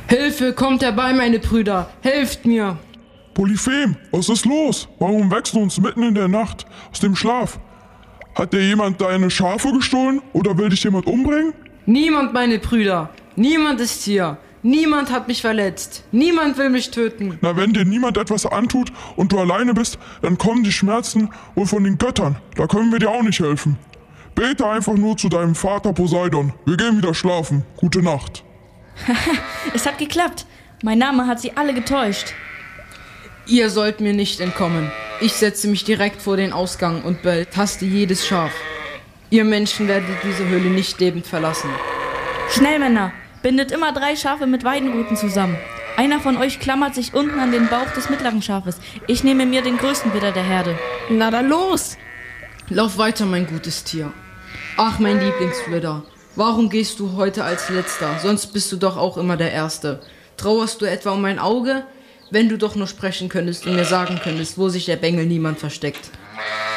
Hilfe, kommt herbei, meine Brüder! Helft mir! Polyphem, was ist los? Warum wächst du uns mitten in der Nacht aus dem Schlaf? Hat dir jemand deine Schafe gestohlen oder will dich jemand umbringen? Niemand, meine Brüder! Niemand ist hier! Niemand hat mich verletzt! Niemand will mich töten! Na, wenn dir niemand etwas antut und du alleine bist, dann kommen die Schmerzen wohl von den Göttern. Da können wir dir auch nicht helfen. Bete einfach nur zu deinem Vater Poseidon. Wir gehen wieder schlafen. Gute Nacht. Es hat geklappt. Mein Name hat sie alle getäuscht. Ihr sollt mir nicht entkommen. Ich setze mich direkt vor den Ausgang und betaste jedes Schaf. Ihr Menschen werdet diese Höhle nicht lebend verlassen. Schnell, Männer! Bindet immer 3 Schafe mit Weidenruten zusammen. Einer von euch klammert sich unten an den Bauch des mittleren Schafes. Ich nehme mir den größten Widder der Herde. Na dann los! Lauf weiter, mein gutes Tier. Ach, mein Lieblingswidder. Warum gehst du heute als Letzter? Sonst bist du doch auch immer der Erste. Trauerst du etwa um mein Auge? Wenn du doch nur sprechen könntest und mir sagen könntest, wo sich der Bengel niemand versteckt.